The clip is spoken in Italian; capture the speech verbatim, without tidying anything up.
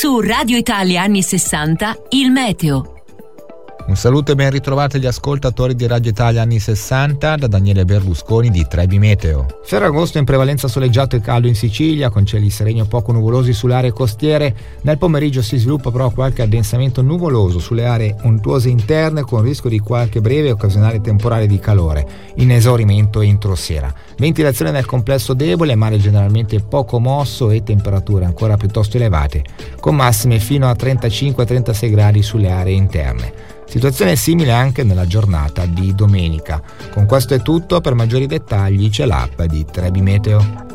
Su Radio Italia anni sessanta, il meteo. Un saluto e ben ritrovati agli ascoltatori di Radio Italia anni sessanta da Daniele Berlusconi di Trebi Meteo. Ferragosto in prevalenza soleggiato e caldo in Sicilia, con cieli sereni o poco nuvolosi sulle aree costiere. Nel pomeriggio si sviluppa però qualche addensamento nuvoloso sulle aree montuose interne, con rischio di qualche breve e occasionale temporale di calore, in esaurimento entro sera. Ventilazione nel complesso debole, mare generalmente poco mosso e temperature ancora piuttosto elevate, con massime fino a trentacinque trentasei gradi sulle aree interne. Situazione simile anche nella giornata di domenica. Con questo è tutto, per maggiori dettagli c'è l'app di Trebi Meteo.